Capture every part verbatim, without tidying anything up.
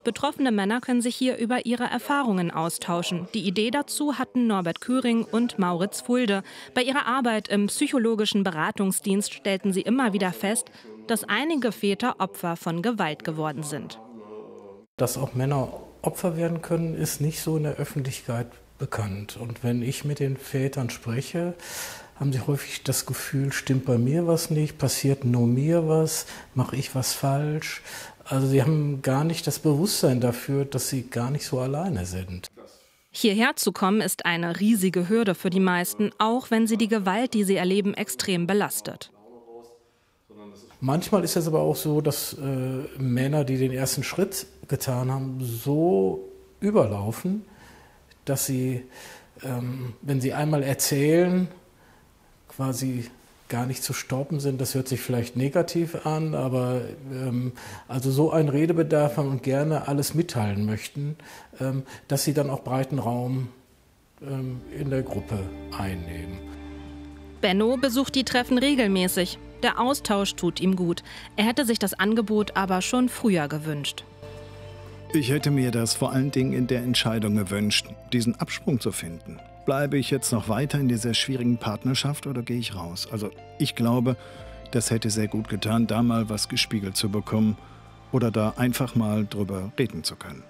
Betroffene Männer können sich hier über ihre Erfahrungen austauschen. Die Idee dazu hatten Norbert Köring und Mauritz Fulde. Bei ihrer Arbeit im psychologischen Beratungsdienst stellten sie immer wieder fest, dass einige Väter Opfer von Gewalt geworden sind. Dass auch Männer Opfer werden können, ist nicht so in der Öffentlichkeit bekannt. Und wenn ich mit den Vätern spreche, haben sie häufig das Gefühl, stimmt bei mir was nicht, passiert nur mir was, mache ich was falsch. Also sie haben gar nicht das Bewusstsein dafür, dass sie gar nicht so alleine sind. Hierher zu kommen ist eine riesige Hürde für die meisten, auch wenn sie die Gewalt, die sie erleben, extrem belastet. Manchmal ist es aber auch so, dass äh, Männer, die den ersten Schritt getan haben, so überlaufen, dass sie, ähm, wenn sie einmal erzählen, quasi gar nicht zu stoppen sind. Das hört sich vielleicht negativ an, aber ähm, also so einen Redebedarf haben und gerne alles mitteilen möchten, ähm, dass sie dann auch breiten Raum ähm, in der Gruppe einnehmen. Benno besucht die Treffen regelmäßig. Der Austausch tut ihm gut. Er hätte sich das Angebot aber schon früher gewünscht. Ich hätte mir das vor allen Dingen in der Entscheidung gewünscht, diesen Absprung zu finden. Bleibe ich jetzt noch weiter in dieser schwierigen Partnerschaft oder gehe ich raus? Also ich glaube, das hätte sehr gut getan, da mal was gespiegelt zu bekommen oder da einfach mal drüber reden zu können.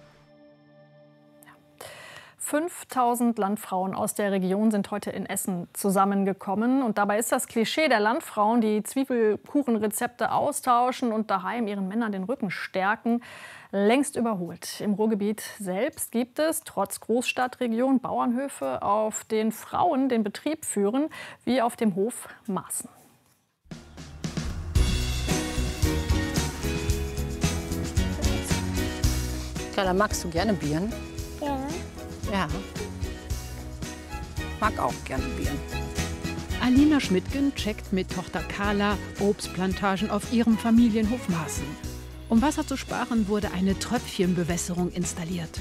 fünftausend Landfrauen aus der Region sind heute in Essen zusammengekommen. Und dabei ist das Klischee der Landfrauen, die Zwiebelkuchenrezepte austauschen und daheim ihren Männern den Rücken stärken, längst überholt. Im Ruhrgebiet selbst gibt es trotz Großstadtregion Bauernhöfe, auf denen Frauen den Betrieb führen, wie auf dem Hof Maaßen. Carla, magst du gerne Birnen? Ja. Ja. Mag auch gerne Birnen. Alina Schmidtgen checkt mit Tochter Carla Obstplantagen auf ihrem Familienhof Maaßen. Um Wasser zu sparen, wurde eine Tröpfchenbewässerung installiert.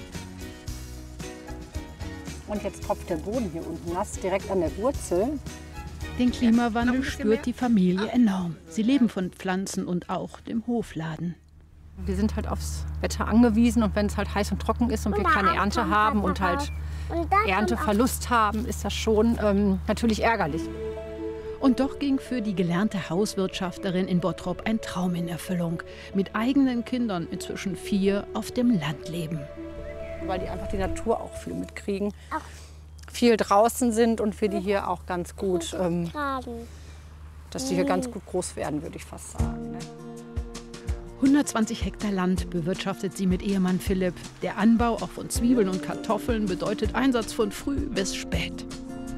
Und jetzt tropft der Boden hier unten nass, direkt an der Wurzel. Den Klimawandel spürt die Familie enorm. Sie leben von Pflanzen und auch dem Hofladen. Wir sind halt aufs Wetter angewiesen und wenn es halt heiß und trocken ist und wir keine Ernte haben und halt Ernteverlust haben, ist das schon ähm, natürlich ärgerlich. Und doch ging für die gelernte Hauswirtschafterin in Bottrop ein Traum in Erfüllung. Mit eigenen Kindern, inzwischen vier, auf dem Land leben. Weil die einfach die Natur auch viel mitkriegen. Viel draußen sind und wir die hier auch ganz gut, ähm, dass die hier ganz gut groß werden, würde ich fast sagen. Ne? hundertzwanzig Hektar Land bewirtschaftet sie mit Ehemann Philipp. Der Anbau auch von Zwiebeln und Kartoffeln bedeutet Einsatz von früh bis spät.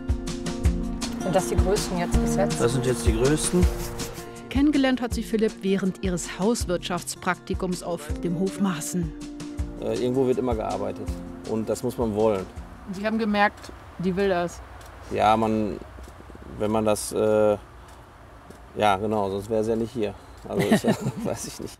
Sind das die größten jetzt bis jetzt? Das sind jetzt die größten. Kennengelernt hat sie Philipp während ihres Hauswirtschaftspraktikums auf dem Hof Maaßen. Äh, irgendwo wird immer gearbeitet und das muss man wollen. Sie haben gemerkt, die will das. Ja, man, wenn man das, äh, ja genau, sonst wäre sie ja nicht hier. Also ich, weiß ich nicht.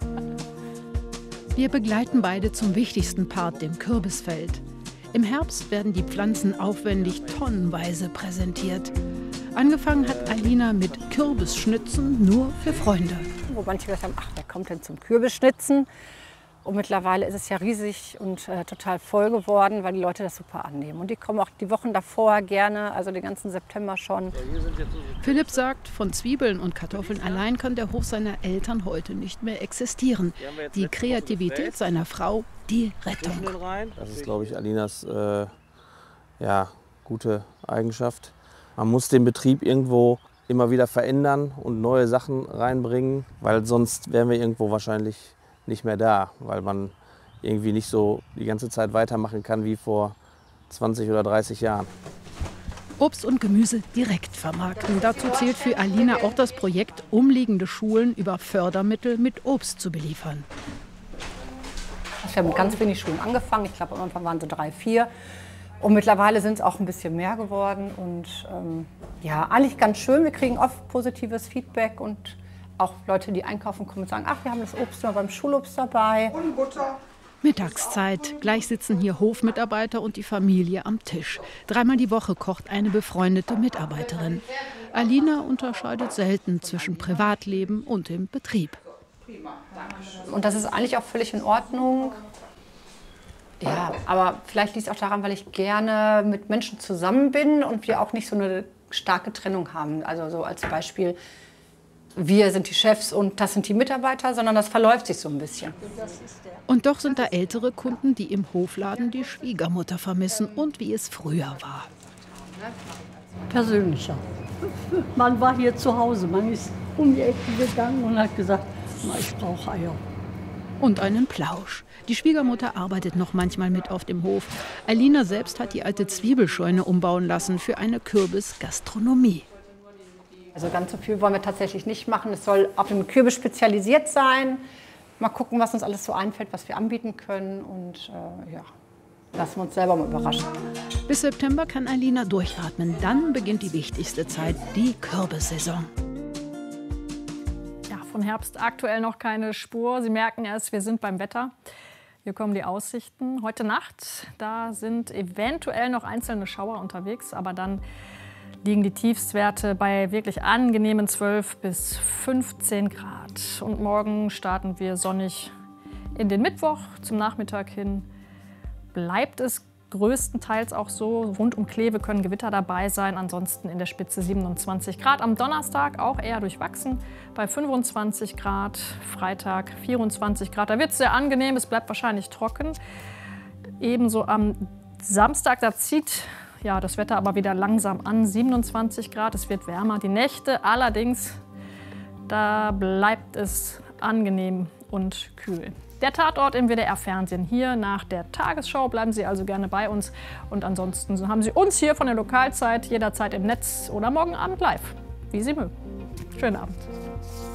Wir begleiten beide zum wichtigsten Part, dem Kürbisfeld. Im Herbst werden die Pflanzen aufwendig tonnenweise präsentiert. Angefangen hat Alina mit Kürbisschnitzen nur für Freunde. Wo manche gesagt haben, ach, wer kommt denn zum Kürbisschnitzen? Und mittlerweile ist es ja riesig und äh, total voll geworden, weil die Leute das super annehmen. Und die kommen auch die Wochen davor gerne, also den ganzen September schon. Philipp sagt, von Zwiebeln und Kartoffeln allein kann der Hof seiner Eltern heute nicht mehr existieren. Die Kreativität seiner Frau, die Rettung. Das ist, glaube ich, Alinas äh, ja, gute Eigenschaft. Man muss den Betrieb irgendwo immer wieder verändern und neue Sachen reinbringen, weil sonst wären wir irgendwo wahrscheinlich nicht mehr da, weil man irgendwie nicht so die ganze Zeit weitermachen kann wie vor zwanzig oder dreißig Jahren. Obst und Gemüse direkt vermarkten. Dazu zählt für Alina auch das Projekt, umliegende Schulen über Fördermittel mit Obst zu beliefern. Ich habe mit ganz wenig Schulen angefangen. Ich glaube, am Anfang waren es drei, vier. Und mittlerweile sind es auch ein bisschen mehr geworden. Und ähm, ja, eigentlich ganz schön. Wir kriegen oft positives Feedback und auch Leute, die einkaufen kommen und sagen, ach, wir haben das Obst mal beim Schulobst dabei. Und Butter. Mittagszeit. Gleich sitzen hier Hofmitarbeiter und die Familie am Tisch. Dreimal die Woche kocht eine befreundete Mitarbeiterin. Alina unterscheidet selten zwischen Privatleben und dem Betrieb. Und das ist eigentlich auch völlig in Ordnung. Ja, aber vielleicht liegt es auch daran, weil ich gerne mit Menschen zusammen bin und wir auch nicht so eine starke Trennung haben. Also so als Beispiel, wir sind die Chefs und das sind die Mitarbeiter, sondern das verläuft sich so ein bisschen. Und doch sind da ältere Kunden, die im Hofladen die Schwiegermutter vermissen und wie es früher war. Persönlicher. Man war hier zu Hause, man ist um die Ecke gegangen und hat gesagt, ich brauche Eier. Und einen Plausch. Die Schwiegermutter arbeitet noch manchmal mit auf dem Hof. Alina selbst hat die alte Zwiebelscheune umbauen lassen für eine Kürbisgastronomie. Also ganz so viel wollen wir tatsächlich nicht machen. Es soll auf dem Kürbis spezialisiert sein. Mal gucken, was uns alles so einfällt, was wir anbieten können. Und äh, ja, lassen wir uns selber mal überraschen. Bis September kann Alina durchatmen. Dann beginnt die wichtigste Zeit, die Kürbissaison. Von Herbst aktuell noch keine Spur. Sie merken es, wir sind beim Wetter. Hier kommen die Aussichten. Heute Nacht, da sind eventuell noch einzelne Schauer unterwegs, aber dann liegen die Tiefstwerte bei wirklich angenehmen zwölf bis fünfzehn Grad. Und morgen starten wir sonnig in den Mittwoch. Zum Nachmittag hin bleibt es größtenteils auch so. Rund um Kleve können Gewitter dabei sein, ansonsten in der Spitze siebenundzwanzig Grad. Am Donnerstag auch eher durchwachsen bei fünfundzwanzig Grad, Freitag vierundzwanzig Grad. Da wird es sehr angenehm, es bleibt wahrscheinlich trocken. Ebenso am Samstag, da zieht ja, das Wetter aber wieder langsam an, siebenundzwanzig Grad, es wird wärmer. Die Nächte allerdings, da bleibt es angenehm und kühl. Der Tatort im W D R-Fernsehen hier nach der Tagesschau. Bleiben Sie also gerne bei uns. Und ansonsten haben Sie uns hier von der Lokalzeit jederzeit im Netz oder morgen Abend live, wie Sie mögen. Schönen Abend.